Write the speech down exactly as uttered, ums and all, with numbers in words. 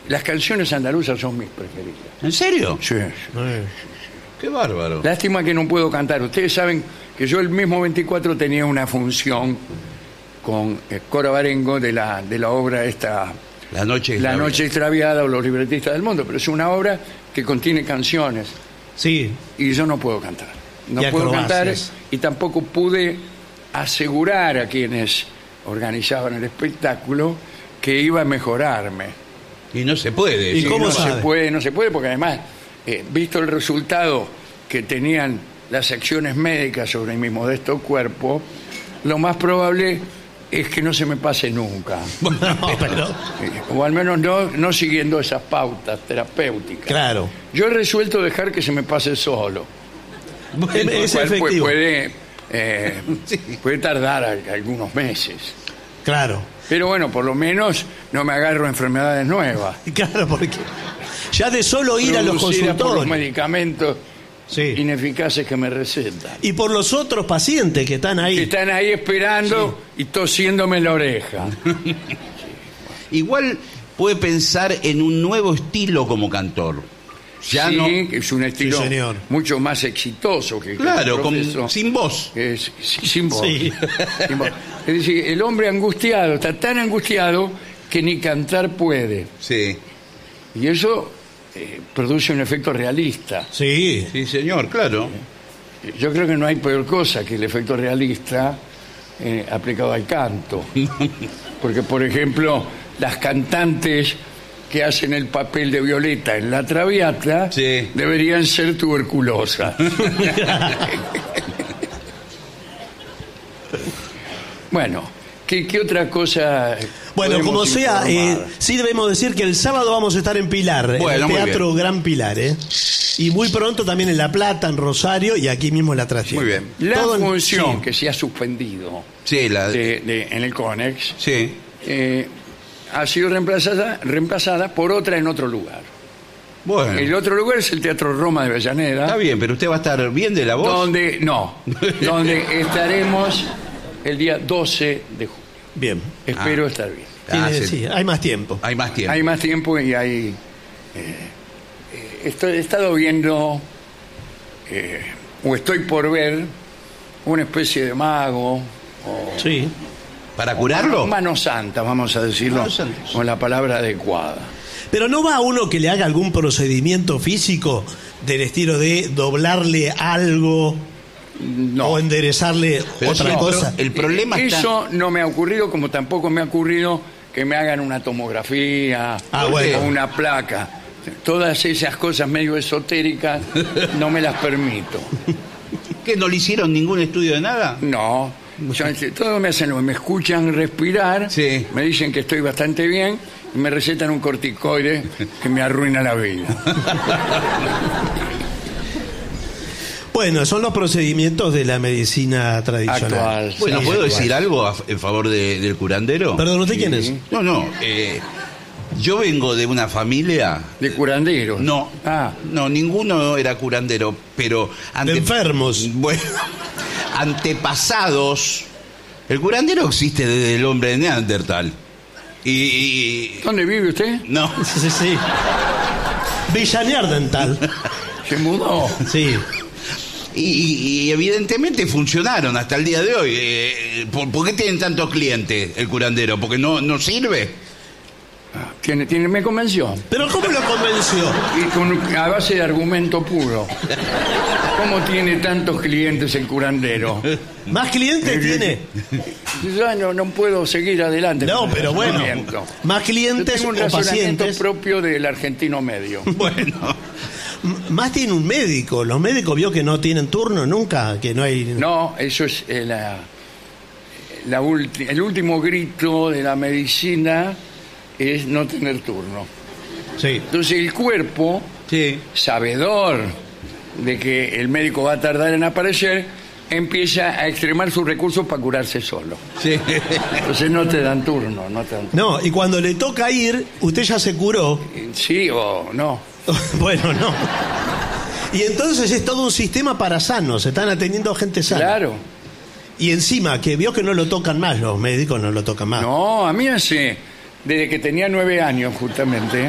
las canciones andaluzas son mis preferidas. ¿En serio? Sí. Eh, Qué bárbaro. Lástima que no puedo cantar. Ustedes saben que yo el mismo veinticuatro tenía una función con eh, Coro Barengo de la, de la obra esta... La noche La extraviada. noche extraviada o Los libretistas del mundo, pero es una obra que contiene canciones Sí, y yo no puedo cantar. No Y puedo cantar acrobacias. y tampoco pude asegurar a quienes organizaban el espectáculo que iba a mejorarme. Y no se puede. ¿Y sí, cómo no sabe? se puede, no se puede, porque además, eh, visto el resultado que tenían las secciones médicas sobre mi modesto cuerpo, lo más probable es que no se me pase nunca. no, pero Eh, o al menos no, no siguiendo esas pautas terapéuticas. claro. Yo he resuelto dejar que se me pase solo. Es, es Lo cual pu- efectivo. Puede, eh, puede tardar a- algunos meses. Claro, Pero bueno, por lo menos no me agarro enfermedades nuevas. claro, porque ya de solo ir a los producidas por los consultorios medicamentos sí. ineficaces que me recetan. y por los otros pacientes que están Que ahí. están ahí esperando y tosiéndome en la oreja. Igual puede pensar en un nuevo estilo como cantor. Ya sí, no. que es un estilo Sí, señor. mucho más exitoso que el que Claro, el con- profesor. sin voz. Que es sí, sin voz. Sí. Sin voz. Es decir, el hombre angustiado está tan angustiado que ni cantar puede. Sí. Y eso eh, produce un efecto realista. Sí, Sí, señor, claro. Yo creo que no hay peor cosa que el efecto realista eh, aplicado al canto. Porque, por ejemplo, las cantantes que hacen el papel de Violeta en La Traviata Sí. deberían ser tuberculosas. Bueno, ¿qué, qué otra cosa? bueno, podemos como sea, eh, informar? sí debemos decir que el sábado vamos a estar en Pilar, en Bueno, el muy Teatro Gran Pilar, ¿eh? Y muy pronto también en La Plata, en Rosario y aquí mismo en La Trastienda. Muy bien. La Todo en- función sí. que se ha suspendido Sí, la. de- de- en el Conex Sí. eh, ha sido reemplazada, reemplazada por otra en otro lugar. Bueno. El otro lugar es el Teatro Roma de Avellaneda, Está bien, pero usted va a estar bien de la voz. donde no, donde estaremos el día doce de julio. Bien. Espero Ah. estar bien. Ah, Tiene- sí. sí, hay más tiempo. Hay más tiempo. Hay más tiempo y hay... eh, eh, estoy, he estado viendo, eh, o estoy por ver, una especie de mago, o Sí. ¿Para curarlo? mano santa, vamos a decirlo Mano santa. con la palabra adecuada. Pero no va a uno que le haga algún procedimiento físico del estilo de doblarle algo No. o enderezarle Pero otra sí, cosa. pero el problema está. Eso no me ha ocurrido, como tampoco me ha ocurrido que me hagan una tomografía Ah, o bueno. una placa. Todas esas cosas medio esotéricas no me las permito. ¿Qué? ¿No le hicieron ningún estudio de nada? No. Yo, todo me hacen, lo- me escuchan respirar, Sí. me dicen que estoy bastante bien y me recetan un corticoide que me arruina la vida. Bueno, son los procedimientos de la medicina tradicional. Actual. Bueno, Sí, ¿puedo actual. decir algo a- en favor de- del curandero? Perdón, ¿usted quién es? No, no. eh, yo vengo de una familia. De curanderos. No. Ah, No, ninguno era curandero, pero. De enfermos. Bueno, antepasados. El curandero existe desde el hombre de Neandertal. Y. y- ¿dónde vive usted? no. Sí, sí, sí. Villa Dental. Se mudó. Sí. Y, y- y evidentemente funcionaron hasta el día de hoy. Eh, ¿por, por qué tienen tantos clientes el curandero? ¿Porque no, no sirve? Ah, Tiene, tiene, me convenció. Pero ¿cómo lo convenció? Y con, a base de argumento puro. ¿Cómo tiene tantos clientes el curandero? ¿Más clientes tiene? Ya no, no puedo seguir adelante. No, con el pero bueno. razonamiento. Más Yo clientes tengo un o razonamiento pacientes. propio del argentino medio. Bueno. M- Más tiene un médico. Los médicos vio que no tienen turno nunca, que no hay. No, eso es eh, la, la ulti- el último grito de la medicina es no tener turno. Sí. Entonces el cuerpo, Sí. sabedor de que el médico va a tardar en aparecer, empieza a extremar sus recursos para curarse solo. Sí. Entonces no te dan turno, no te dan turno. No, y cuando le toca ir, usted ya se curó. Sí o no. Bueno, no. Y entonces es todo un sistema para sanos. Se están atendiendo a gente sana. Claro. Y encima, que vio que no lo tocan más, los médicos no lo tocan más. No, a mí hace, desde que tenía nueve años justamente,